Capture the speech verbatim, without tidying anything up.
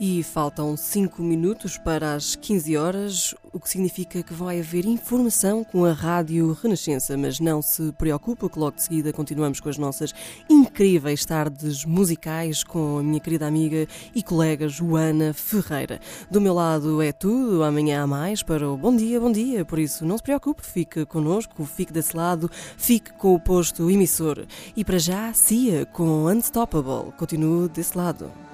E faltam cinco minutos para as quinze horas, o que significa que vai haver informação com a Rádio Renascença. Mas não se preocupe, que logo de seguida continuamos com as nossas incríveis tardes musicais com a minha querida amiga e colega Joana Ferreira. Do meu lado é tudo, amanhã há mais para o Bom Dia, Bom Dia. Por isso não se preocupe, fique connosco, fique desse lado, fique com o posto emissor. E para já, Cia com Unstoppable. Continuo desse lado.